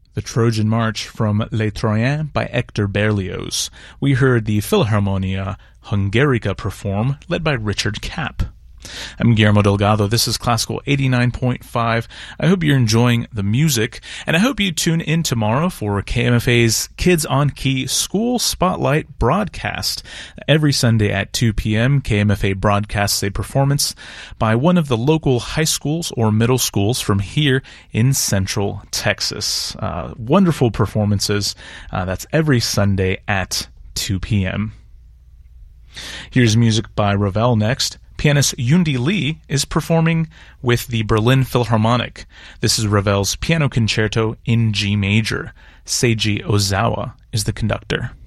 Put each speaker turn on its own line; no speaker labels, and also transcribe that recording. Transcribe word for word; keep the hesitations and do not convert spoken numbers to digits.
The Trojan March from Les Troyens by Hector Berlioz. We heard the Philharmonia Hungarica perform, led by Richard Kapp. I'm Guillermo Delgado. This is Classical eighty-nine point five. I hope you're enjoying the music, and I hope you tune in tomorrow for K M F A's Kids on Key School Spotlight broadcast. Every Sunday at two p.m., K M F A broadcasts a performance by one of the local high schools or middle schools from here in Central Texas. Uh, wonderful performances. Uh, that's every Sunday at two p.m. Here's music by Ravel next. Pianist Yundi Lee is performing with the Berlin Philharmonic. This is Ravel's Piano Concerto in G major. Seiji Ozawa is the conductor.